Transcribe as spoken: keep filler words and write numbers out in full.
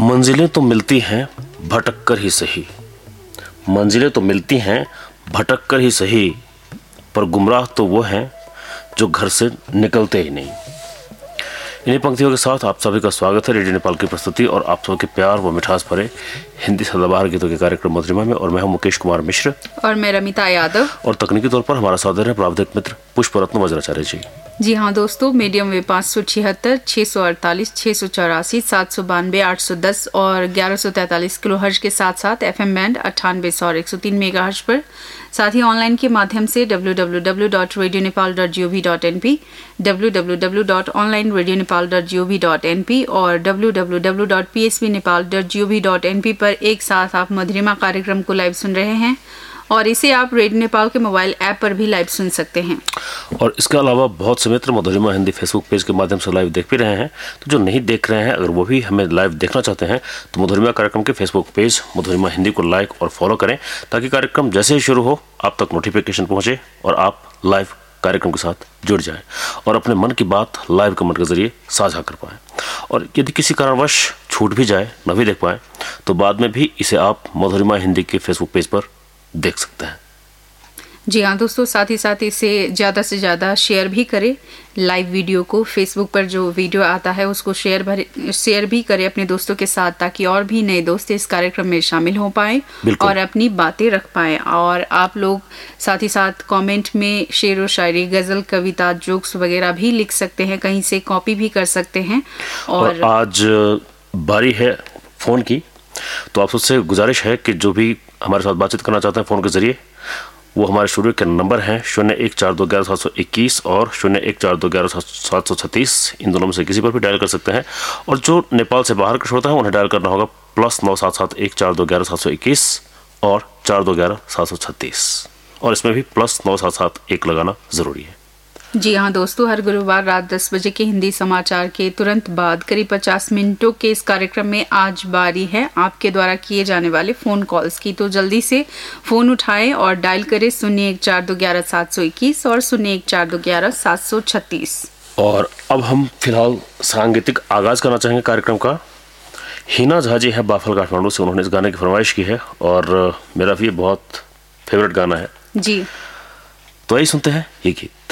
मंजिलें तो मिलती हैं भटक कर ही सही, मंजिलें तो मिलती हैं भटक कर ही सही, पर गुमराह तो वो हैं जो घर से निकलते ही नहीं। इन्हीं पंक्तियों के साथ आप सभी का स्वागत है रेडियो नेपाल की प्रस्तुति और आप सबके प्यार व मिठास भरे हिंदी सदाबहार गीतों के कार्यक्रम मधुरिमा में। और मैं हूं मुकेश कुमार मिश्र और मैं रमिता यादव और तकनीकी तौर पर हमारा सादर है प्रावधिक मित्र पुष्परत्न वज्राचार्य जी। जी हाँ दोस्तों, मीडियम वे पाँच सौ छिहत्तर छः सौ अड़तालीस छः सौ चौरासी सात सौ बानवे आठ सौ दस और ग्यारह सौ तैंतालीस किलो हर्ज के साथ साथ एफ एम बैंड अट्ठानवे सौ और एक सौ तीन मेगा हर्ज पर, साथ ही ऑनलाइन के माध्यम से W W W dot radio Nepal dot G O V dot N P, W W W dot online radio Nepal dot G O V dot N P और W W W dot P S B Nepal dot G O V dot N P पर एक साथ आप मधुरिमा कार्यक्रम को live सुन रहे हैं और इसे आप रेडियो नेपाल के मोबाइल ऐप पर भी लाइव सुन सकते हैं। और इसके अलावा बहुत से मित्र मधुरिमा हिंदी फेसबुक पेज के माध्यम से लाइव देख भी रहे हैं, तो जो नहीं देख रहे हैं अगर वो भी हमें लाइव देखना चाहते हैं तो मधुरिमा कार्यक्रम के फेसबुक पेज मधुरिमा हिंदी को लाइक और फॉलो करें, ताकि कार्यक्रम जैसे ही शुरू हो आप तक नोटिफिकेशन पहुंचे और आप लाइव कार्यक्रम के साथ जुड़ जाएं और अपने मन की बात लाइव कमेंट के जरिए साझा कर पाएं। और यदि किसी कारणवश छूट भी जाए, न भी देख पाएं, तो बाद में भी इसे आप मधुरिमा हिंदी के फेसबुक पेज पर देख सकते हैं। जी हाँ दोस्तों, साथ ही साथ इसे ज़्यादा से ज़्यादा शेयर भी करें, लाइव वीडियो को फेसबुक पर जो वीडियो आता है उसको शेयर भर शेयर भी करें अपने दोस्तों के साथ, ताकि और भी नए दोस्त इस कार्यक्रम में शामिल हो पाएं और अपनी बातें रख पाएं। और आप लोग साथ ही साथ कमेंट में शेर व शायरी, गज़ल, कविता, जोक्स वगैरह भी लिख सकते हैं, कहीं से कॉपी भी कर सकते हैं। और, और आज बारी है फ़ोन की, तो आप सबसे गुजारिश है कि जो भी हमारे साथ बातचीत करना चाहते हैं फ़ोन के जरिए, वो हमारे स्टूडियो के नंबर हैं शून्य एक चार दो ग्यारह सात सौ इक्कीस और शून्य एक चार दो ग्यारह सात सौ छत्तीस। इन दोनों में से किसी पर भी डायल कर सकते हैं। और जो नेपाल से बाहर के श्रोता हैं उन्हें डायल करना होगा प्लस नौ सात सात एक चार दो ग्यारह सात सौ इक्कीस और चार दो ग्यारह सात सौ छत्तीस, और इसमें भी प्लस नौ सात सात एक लगाना ज़रूरी है। जी हाँ दोस्तों, हर गुरुवार रात दस बजे के हिंदी समाचार के तुरंत बाद करीब पचास मिनटों के इस कार्यक्रम में आज बारी है आपके द्वारा किए जाने वाले फ़ोन कॉल्स की। तो जल्दी से फ़ोन उठाएं और डायल करें शून्य एक चार दो ग्यारह सात सौ इक्कीस और शून्य एक चार दो ग्यारह सात सौ छत्तीस। और अब हम फिलहाल सांगीतिक आगाज़ करना चाहेंगे कार्यक्रम का। हिना झा जी है बाफल काठमांडू से, उन्होंने इस गाने की फरमाइश की है और मेरा भी बहुत फेवरेट गाना है जी। तो यही सुनते हैं ये गीत।